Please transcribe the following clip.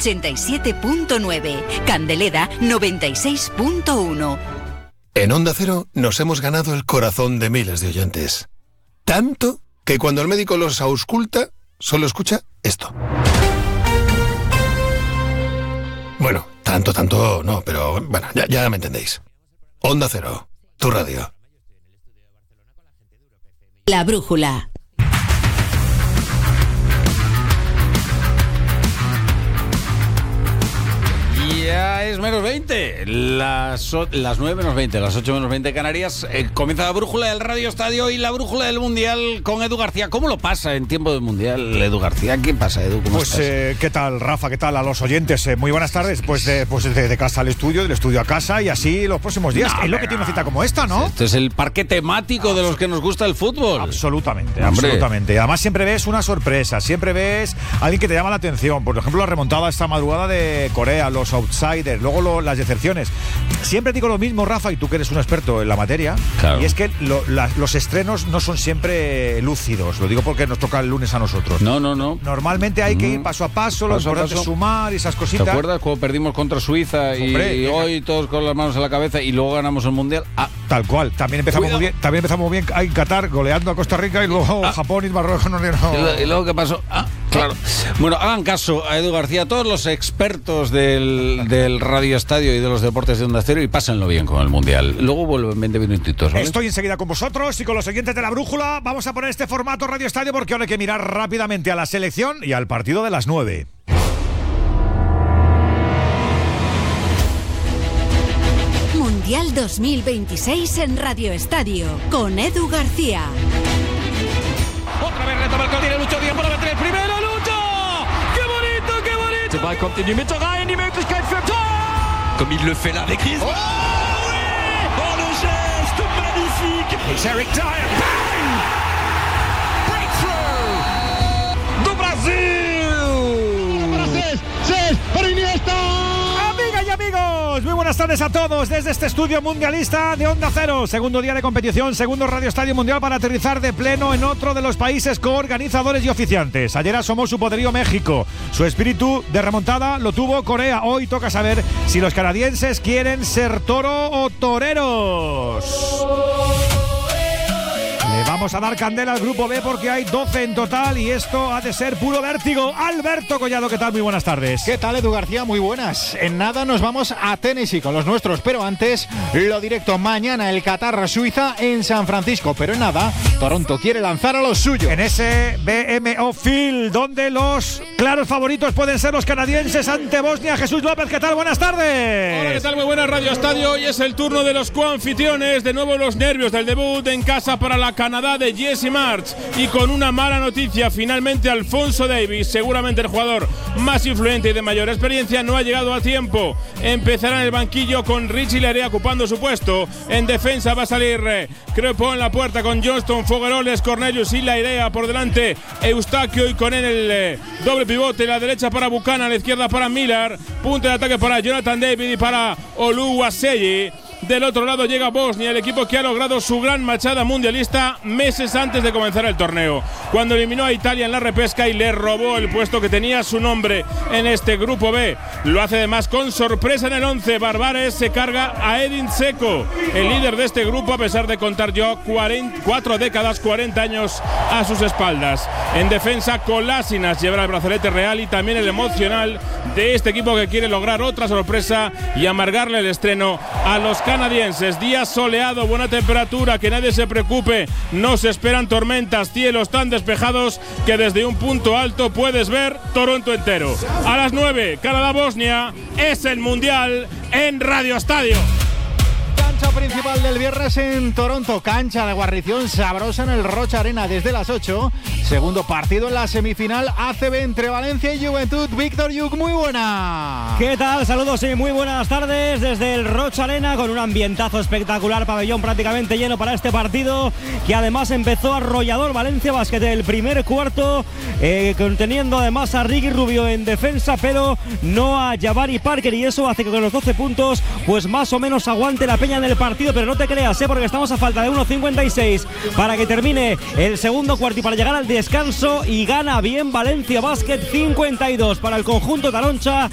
87.9, Candeleda 96.1. En Onda Cero nos hemos ganado el corazón de miles de oyentes. Tanto que cuando el médico los ausculta, solo escucha esto. Bueno, tanto no, pero bueno, ya me entendéis. Onda Cero, tu radio. La brújula. Ya es menos 20, las 9 menos 20, las 8 menos 20 Canarias. Comienza la brújula del Radio Estadio y la brújula del Mundial con Edu García. ¿Cómo lo pasa en tiempo del Mundial, Edu García? ¿Qué pasa, Edu? ¿Cómo estás? ¿Qué tal, Rafa? ¿Qué tal a los oyentes? Muy buenas tardes. De casa al estudio, del estudio a casa y así los próximos días. Es lo que tiene una cita como esta, ¿no? Este es el parque temático de los que nos gusta el fútbol. Absolutamente. Además siempre ves una sorpresa, siempre ves a alguien que te llama la atención. Por ejemplo, la remontada esta madrugada de Corea, los outsiders, luego las decepciones. Siempre digo lo mismo, Rafa, y tú que eres un experto en la materia, claro. Y es que los estrenos no son siempre lúcidos. Lo digo porque nos toca el lunes a nosotros. No. Normalmente hay que ir paso a paso, lo importante es sumar y esas cositas. ¿Te acuerdas cuando perdimos contra Suiza y hoy todos con las manos en la cabeza y luego ganamos el Mundial? Tal cual. También empezamos muy bien en Qatar, goleando a Costa Rica y luego Japón y Marruecos no dieron. ¿Y luego qué pasó? Claro. Bueno, hagan caso a Edu García, todos los expertos del Radio Estadio y de los deportes de Onda Cero, y pásenlo bien con el Mundial. Luego vuelven 20 minutitos, ¿vale? Estoy enseguida con vosotros y con los oyentes de la brújula. Vamos a poner este formato Radio Estadio porque ahora hay que mirar rápidamente a la selección y al partido de las 9. Mundial 2026 en Radio Estadio con Edu García. Otra vez retoma el gol, tiene Lucho Díaz para meter el primero. ¡Lucho! ¡Qué bonito, qué bonito! Der Ball kommt in die Mitte rein, die Möglichkeit für Tor! Comme il le fait là avec Griezmann. Oh oui! Oh, le geste magnifique! It's Eric Dyer. Bang! Breakthrough! Do Brasil! Para Cés, para Iniesta. Amigas y amigos, muy buenas tardes a todos desde este estudio mundialista de Onda Cero. Segundo día de competición, segundo Radio Estadio Mundial para aterrizar de pleno en otro de los países coorganizadores y oficiantes. Ayer asomó su poderío México. Su espíritu de remontada lo tuvo Corea. Hoy toca saber si los canadienses quieren ser toro o toreros. Le vamos a dar candela al grupo B porque hay 12 en total y esto ha de ser puro vértigo. Alberto Collado, ¿qué tal? Muy buenas tardes. ¿Qué tal, Edu García? Muy buenas. En nada nos vamos a Tennessee con los nuestros, pero antes lo directo mañana el Qatar-Suiza en San Francisco. Pero en nada, Toronto quiere lanzar a los suyos. En ese BMO Field, donde los claros favoritos pueden ser los canadienses ante Bosnia. Jesús López, ¿qué tal? Buenas tardes. Hola, ¿qué tal? Muy buenas, Radio Estadio. Hoy es el turno de los coanfitriones. De nuevo los nervios del debut en casa para la Canadá de Jesse March, y con una mala noticia, finalmente Alfonso Davies, seguramente el jugador más influente y de mayor experiencia, no ha llegado a tiempo. Empezará en el banquillo con Richie Laryea ocupando su puesto. En defensa va a salir Crepo en la puerta con Johnston, Fogueroles, Cornelius y Laryea por delante, Eustaquio, y con él el doble pivote, la derecha para Buchanan, a la izquierda para Miller, punto de ataque para Jonathan David y para Oluwaseyi. Del otro lado llega Bosnia, el equipo que ha logrado su gran machada mundialista meses antes de comenzar el torneo, cuando eliminó a Italia en la repesca y le robó el puesto que tenía su nombre en este grupo B. Lo hace además con sorpresa en el 11. Barbares se carga a Edin Dzeko, el líder de este grupo, a pesar de contar ya 4 décadas, 40 años a sus espaldas. En defensa, Kolásinas llevará el brazalete real y también el emocional de este equipo que quiere lograr otra sorpresa y amargarle el estreno a los canadienses. Día soleado, buena temperatura, que nadie se preocupe, no se esperan tormentas, cielos tan despejados que desde un punto alto puedes ver Toronto entero. A las 9, Canadá-Bosnia, es el Mundial en Radio Estadio. Cancha principal del viernes en Toronto, cancha de guarnición sabrosa en el Rocha Arena desde las 8. Segundo partido en la semifinal ACB entre Valencia y Juventud. Víctor Yuk, muy buena. ¿Qué tal? Saludos y muy buenas tardes desde el Rocha Arena, con un ambientazo espectacular, pabellón prácticamente lleno para este partido, que además empezó arrollador Valencia Basket el primer cuarto, conteniendo además a Ricky Rubio en defensa, pero no a Jabari Parker, y eso hace que con los 12 puntos pues más o menos aguante la peña en el partido. Pero no te creas, porque estamos a falta de 1.56 para que termine el segundo cuarto y para llegar al descanso, y gana bien Valencia Basket. 52 para el conjunto taloncha,